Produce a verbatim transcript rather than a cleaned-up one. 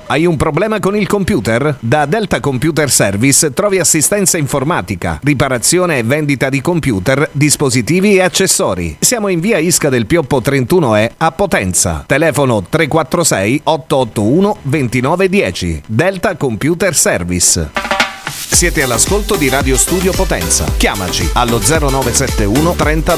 Hai un problema con il computer? Da Delta Computer Service trovi assistenza informatica, riparazione e vendita di computer, dispositivi e accessori. Siamo in via Isca del Pioppo trentuno E a Potenza. Telefono tre quattro sei otto otto uno due nove uno zero. Delta Computer Service. Siete all'ascolto di Radio Studio Potenza. Chiamaci allo zero nove sette uno trenta